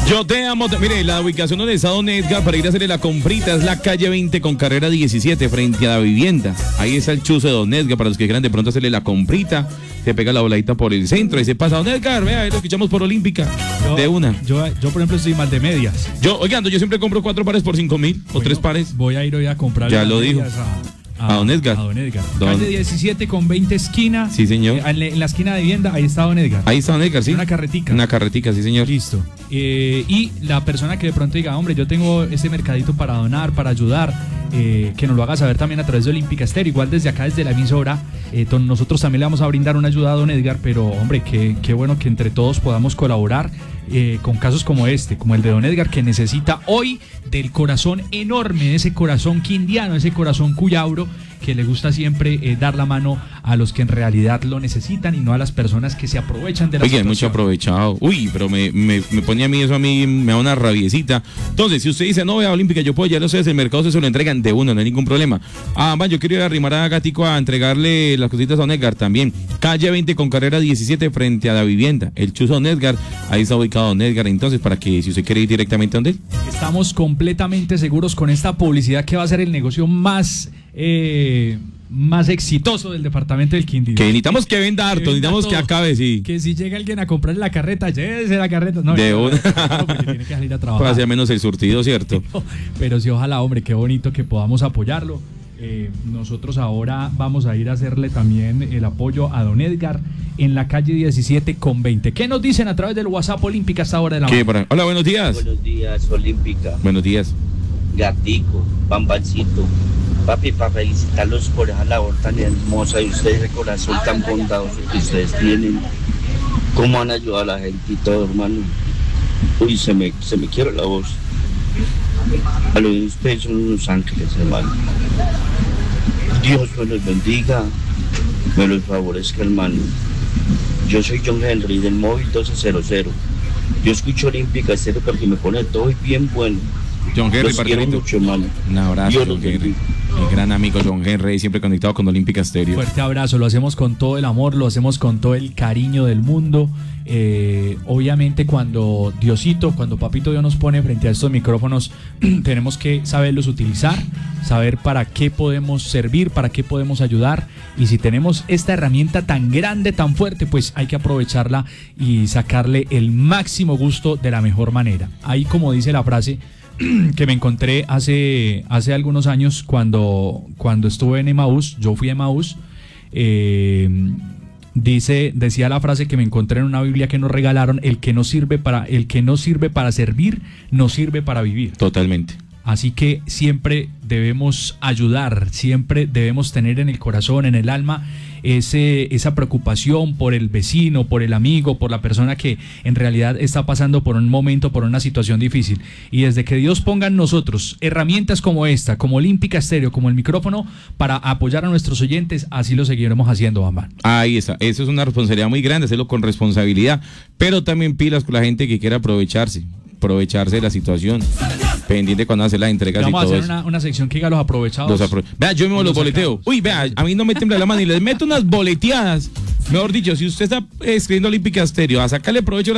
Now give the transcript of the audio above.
Yo te amo. Mire, la ubicación donde está Don Edgar para ir a hacerle la comprita es la calle 20 con carrera 17 frente a la vivienda. Ahí está el chuzo de Don Edgar para los que quieran de pronto hacerle la comprita. Se pega la voladita por el centro y se pasa Don Edgar. Vea, ahí lo escuchamos por Olímpica. De una. Yo, por ejemplo, estoy mal de medias. Oigan, yo siempre compro 4 pares por 5.000 o 3 pares. Voy a ir hoy a comprar. Ya lo dijo. A Don Edgar. A Don Edgar. Calle 17 con 20 esquina. Sí, señor. En la esquina de vivienda, ahí está Don Edgar. Ahí está Don Edgar, sí. Una carretica. Una carretica, sí, señor. Listo. Y la persona que de pronto diga, hombre, yo tengo ese mercadito para donar, para ayudar, que nos lo haga saber también a través de Olímpica Estéreo. Igual desde acá, desde la emisora, nosotros también le vamos a brindar una ayuda a Don Edgar, pero hombre, qué bueno que entre todos podamos colaborar con casos como este, como el de Don Edgar, que necesita hoy del corazón enorme, de ese corazón quindiano, ese corazón cuyauro, que le gusta siempre dar la mano a los que en realidad lo necesitan y no a las personas que se aprovechan de la situación. Mucho aprovechado. Uy, pero me pone a mí eso, a mí me da una rabiecita. Entonces, si usted dice, no, vea Olímpica, yo puedo, ya lo sé, el mercado se lo entregan de uno, no hay ningún problema. Yo quiero ir a arrimar a Gatico a entregarle las cositas a Don Edgar también. Calle 20 con carrera 17 frente a la vivienda. El chuzo Don Edgar, ahí está ubicado Don Edgar, entonces, para que si usted quiere ir directamente a donde él. Estamos completamente seguros con esta publicidad que va a ser el negocio más exitoso del departamento del Quindío. Que necesitamos que venda harto, necesitamos que acabe, sí. Que si llega alguien a comprarle la carreta, llévese la carreta. No, de una. Porque tiene que salir a trabajar. Para hacer menos el surtido, ¿cierto? Pero sí, ojalá, hombre, qué bonito que podamos apoyarlo. Nosotros ahora vamos a ir a hacerle también el apoyo a Don Edgar en la calle 17 con 20. ¿Qué nos dicen a través del WhatsApp Olímpica a esta hora de la mañana? Hola, buenos días. Buenos días, Olímpica. Buenos días. Gatico, Bambancito. Papi, para felicitarlos por esa labor tan hermosa y ustedes de corazón tan bondadoso que ustedes tienen. Cómo han ayudado a la gente y todo, hermano. Uy, se me quiebra la voz. A los de ustedes son unos ángeles, hermano. Dios me los bendiga, me los favorezca, hermano. Yo soy John Henry del móvil 1200. Yo escucho Olímpica Estéreo porque me pone todo bien bueno. John Henry, los quiero mucho, hermano. Un abrazo, John Henry. Mi gran amigo John Henry, siempre conectado con Olímpica Estéreo. Fuerte abrazo, lo hacemos con todo el amor, lo hacemos con todo el cariño del mundo. Obviamente cuando Papito Dios nos pone frente a estos micrófonos, tenemos que saberlos utilizar, saber para qué podemos servir, para qué podemos ayudar, y si tenemos esta herramienta tan grande, tan fuerte, pues hay que aprovecharla y sacarle el máximo gusto de la mejor manera. Ahí, como dice la frase que me encontré hace algunos años cuando estuve en Emaús, yo fui a Emaús, decía la frase que me encontré en una Biblia que nos regalaron: el que no sirve para servir, no sirve para vivir. Totalmente. Así que siempre debemos ayudar, siempre debemos tener en el corazón, en el alma, esa preocupación por el vecino, por el amigo, por la persona que en realidad está pasando por un momento, por una situación difícil. Y desde que Dios ponga en nosotros herramientas como esta, como Olímpica Estéreo, como el micrófono, para apoyar a nuestros oyentes, así lo seguiremos haciendo, Bamba. Ahí está, eso es una responsabilidad muy grande, hacerlo con responsabilidad, pero también pilas con la gente que quiera aprovecharse de la situación. Pendiente cuando hace las entregas y todo eso. Vamos a hacer una sección que diga los aprovechados. Vea, yo mismo los boleteo. Uy, vea, a mí no me tiembla la mano y les meto unas boleteadas. Mejor dicho, si usted está escribiendo Olímpica Estéreo, a sacarle provecho